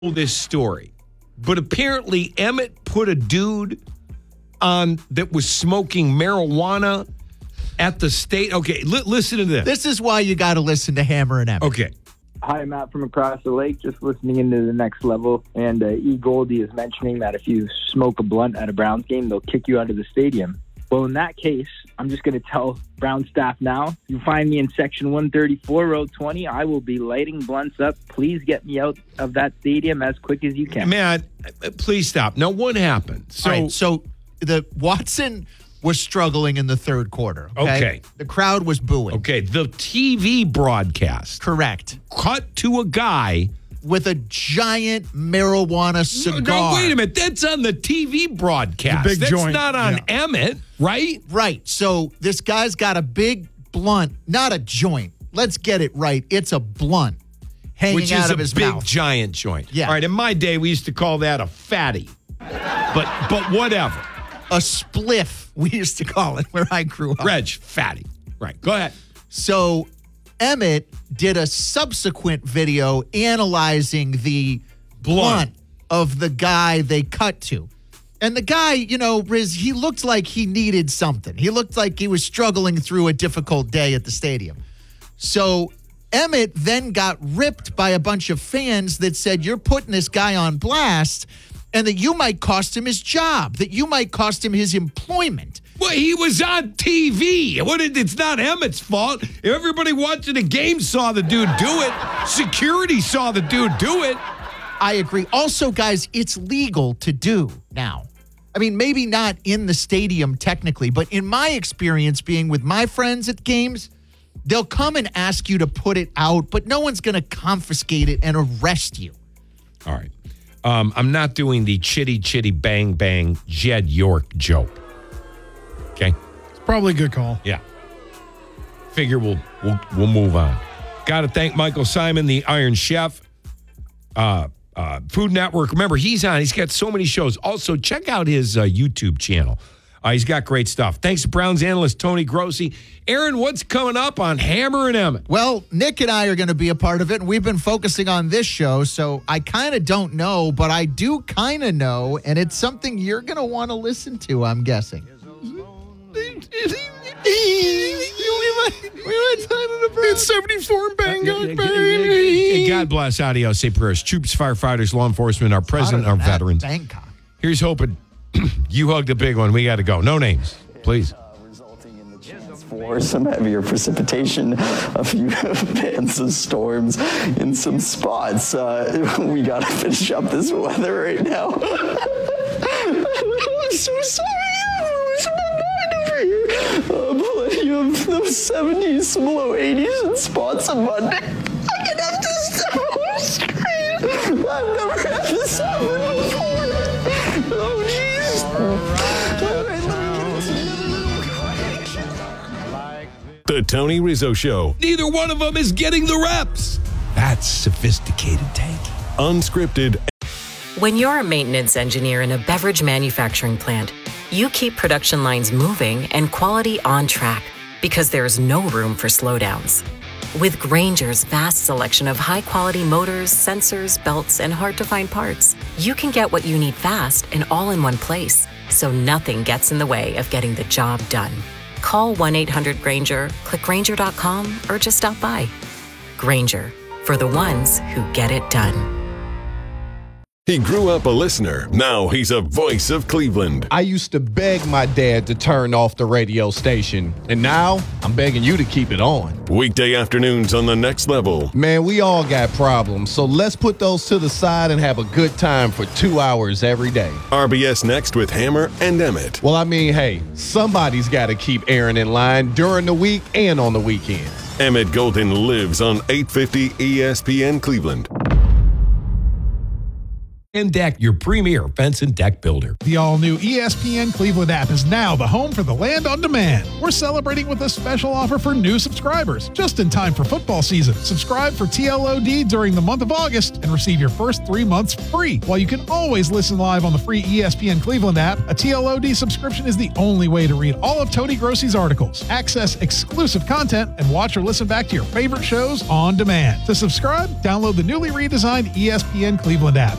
this story, but apparently Emmett put a dude on that was smoking marijuana at the state. Okay, listen to this. This is why you got to listen to Hammer and Emmett. Okay. Hi, Matt from across the lake, just listening into the next level. And E. Goldie is mentioning that if you smoke a blunt at a Browns game, they'll kick you out of the stadium. Well, in that case, I'm just going to tell Brown staff now, you find me in section 134, row 20, I will be lighting blunts up. Please get me out of that stadium as quick as you can. Man, please stop. Now, what happened? So the Watson was struggling in the third quarter. Okay. The crowd was booing. Okay. The TV broadcast. Correct. Cut to a guy with a giant marijuana cigar. No, wait a minute. That's on the TV broadcast. Big That's joint. not on Emmett, right? Right. So this guy's got a big blunt, not a joint. Let's get it right. It's a blunt hanging out of his Which is a mouth. big, giant joint. Yeah. All right. In my day, we used to call that a fatty. But whatever. A spliff, we used to call it where I grew up. Reg, fatty. Right. Go ahead. So Emmett did a subsequent video analyzing the blunt of the guy they cut to. And the guy, Riz, he looked like he needed something. He looked like he was struggling through a difficult day at the stadium. So Emmett then got ripped by a bunch of fans that said, you're putting this guy on blast and that you might cost him his job, that you might cost him his employment. Well, he was on TV. It's not Emmett's fault. Everybody watching the game saw the dude do it. Security saw the dude do it. I agree. Also, guys, it's legal to do now. I mean, maybe not in the stadium technically, but in my experience being with my friends at games, they'll come and ask you to put it out, but no one's going to confiscate it and arrest you. All right. I'm not doing the chitty bang bang Jed York joke. Okay? It's probably a good call. Yeah. Figure we'll move on. Got to thank Michael Simon, the Iron Chef. Food Network. Remember, he's on. He's got so many shows. Also, check out his YouTube channel. He's got great stuff. Thanks to Browns analyst Tony Grossi. Aaron, what's coming up on Hammer and Emmett? Well, Nick and I are going to be a part of it, and we've been focusing on this show, so I kind of don't know, but I do kind of know, and it's something you're going to want to listen to, I'm guessing. It's 74 and bang, Hey, God bless. Adios. Say prayers. Troops, firefighters, law enforcement, our president, our veterans. Bangkok. Here's hoping you hugged a big one. We got to go. No names, please. Resulting in the chance for some heavier precipitation, a few bands of storms in some spots. We got to finish up this weather right now. I'm so sorry. Plenty of those 70s, some low 80s, and spots on Monday. I can have this so screen. I've never had this happen before. Oh, jeez. The Tony Rizzo Show. Neither one of them is getting the reps. That's sophisticated take. Unscripted. When you're a maintenance engineer in a beverage manufacturing plant, you keep production lines moving and quality on track because there's no room for slowdowns. With Grainger's vast selection of high-quality motors, sensors, belts, and hard-to-find parts, you can get what you need fast and all in one place, so nothing gets in the way of getting the job done. Call 1-800-GRAINGER, click Grainger.com, or just stop by. Grainger, for the ones who get it done. He grew up a listener. Now he's a voice of Cleveland. I used to beg my dad to turn off the radio station, and now I'm begging you to keep it on. Weekday afternoons on The Next Level. Man, we all got problems, so let's put those to the side and have a good time for 2 hours every day. RBS Next with Hammer and Emmett. Well, I mean, hey, somebody's got to keep Aaron in line during the week and on the weekends. Emmett Golden lives on 850 ESPN Cleveland. and Deck, your premier fence and deck builder. The all-new ESPN Cleveland app is now the home for the Land on Demand. We're celebrating with a special offer for new subscribers, just in time for football season. Subscribe for TLOD during the month of August and receive your first 3 months free. While you can always listen live on the free ESPN Cleveland app, a TLOD subscription is the only way to read all of Tony Grossi's articles, access exclusive content, and watch or listen back to your favorite shows on demand. To subscribe, download the newly redesigned ESPN Cleveland app.